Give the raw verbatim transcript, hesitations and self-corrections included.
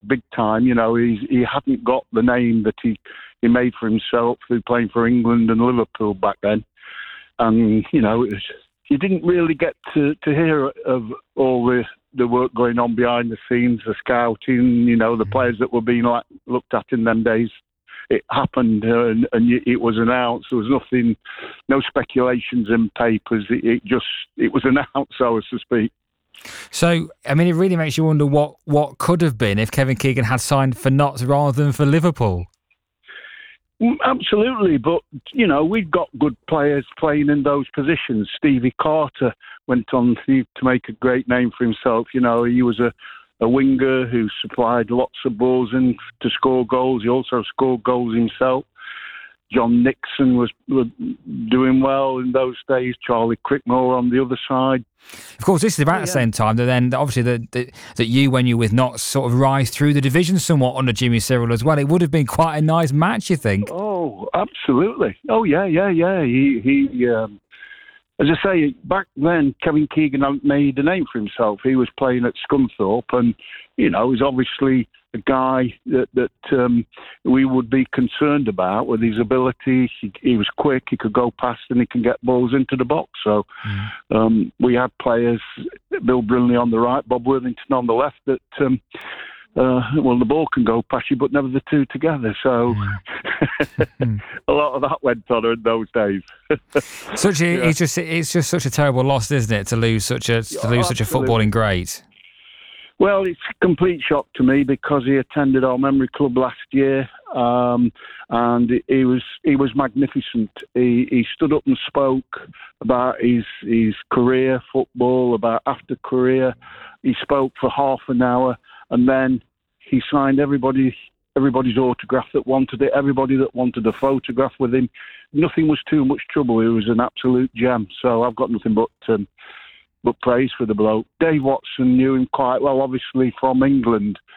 big time. You know, he he hadn't got the name that he, he made for himself through playing for England and Liverpool back then. And, you know, it was, you didn't really get to, to hear of all the, the work going on behind the scenes, the scouting, you know, the players that were being like, looked at in them days. It happened uh, and, and it was announced. There was nothing, no speculations in papers. It, it just, it was announced, so to speak. So, I mean, it really makes you wonder what, what could have been if Kevin Keegan had signed for Notts rather than for Liverpool. Absolutely, but, you know, we've got good players playing in those positions. Stevie Carter went on to, to make a great name for himself. You know, he was a, a winger who supplied lots of balls in to score goals. He also scored goals himself. John Nixon was, was doing well in those days. Charlie Crickmore on the other side. Of course, this is about oh, yeah. the same time that then, obviously, that that that you, when you were with Notts, sort of rise through the division somewhat under Jimmy Cyril as well. It would have been quite a nice match, you think? Oh, absolutely. Oh, yeah, yeah, yeah. He, he um, as I say, back then, Kevin Keegan hadn't made a name for himself. He was playing at Scunthorpe, and, you know, he's obviously a guy that, that um, we would be concerned about with his ability. He, he was quick, he could go past and he can get balls into the box. So mm. um, we had players, Bill Brindley on the right, Bob Worthington on the left, that, um, uh, well, the ball can go past you, but never the two together. So mm. a lot of that went on in those days. such a, yeah. it's just it's just such a terrible loss, isn't it, to lose such a to lose oh, such a footballing great. Well, it's a complete shock to me because he attended our memory club last year, um, and he was he was magnificent. He, he stood up and spoke about his his career, football, about after career. He spoke for half an hour, and then he signed everybody everybody's autograph that wanted it, everybody that wanted a photograph with him. Nothing was too much trouble. He was an absolute gem. So I've got nothing but. Um, But praise for the bloke. Dave Watson knew him quite well, obviously from England,